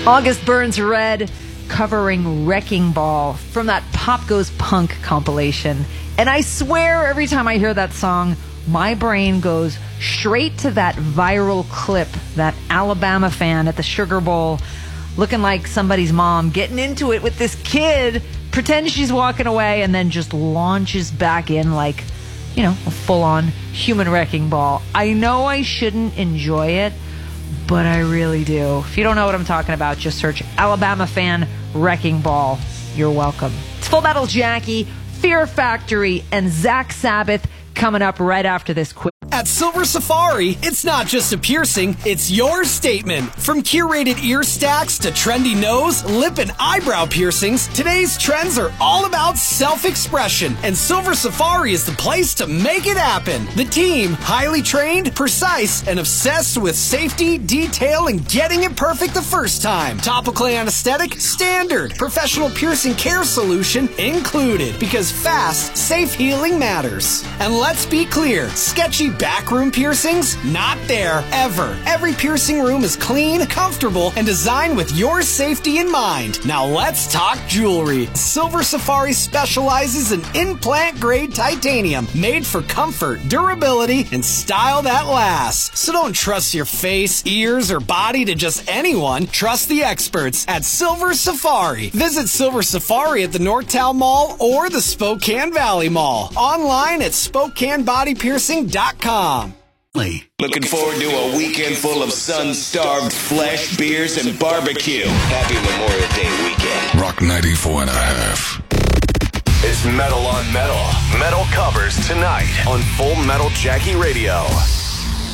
August Burns Red covering Wrecking Ball from that Pop Goes Punk compilation. And I swear every time I hear that song, my brain goes straight to that viral clip, that Alabama fan at the Sugar Bowl looking like somebody's mom, getting into it with this kid, pretends she's walking away, and then just launches back in like, you know, a full-on human wrecking ball. I know I shouldn't enjoy it, but I really do. If you don't know what I'm talking about, just search Alabama fan wrecking ball. You're welcome. It's Full Metal Jackie, Fear Factory, and Zach Sabbath coming up right after this quick. At Silver Safari, it's not just a piercing, it's your statement. From curated ear stacks to trendy nose, lip, and eyebrow piercings, today's trends are all about self-expression, and Silver Safari is the place to make it happen. The team, highly trained, precise, and obsessed with safety, detail, and getting it perfect the first time. Topical anesthetic, standard. Professional piercing care solution included, because fast, safe healing matters. And let's be clear, sketchy backroom piercings? Not there, ever. Every piercing room is clean, comfortable, and designed with your safety in mind. Now let's talk jewelry. Silver Safari specializes in implant-grade titanium, made for comfort, durability, and style that lasts. So don't trust your face, ears, or body to just anyone. Trust the experts at Silver Safari. Visit Silver Safari at the Northtown Mall or the Spokane Valley Mall. Online at SpokaneBodyPiercing.com. Looking forward to a weekend full of sun-starved flesh, beers, and barbecue. Happy Memorial Day weekend. Rock 94.5. It's Metal on Metal. Metal covers tonight on Full Metal Jackie Radio.